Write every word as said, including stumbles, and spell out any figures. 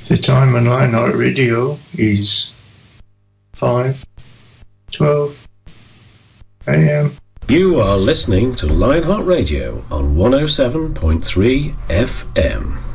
The time on Lionheart Radio is five twelve a m. You are listening to Lionheart Radio on one oh seven point three F M.